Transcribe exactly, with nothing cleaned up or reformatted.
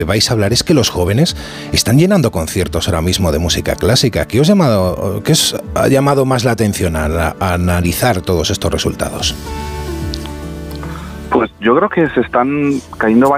vais a hablar es que los jóvenes están llenando conciertos ahora mismo de música clásica. ¿Qué os, llamado, qué os ha llamado más la atención a, a analizar todos estos resultados? Pues yo creo que se están cayendo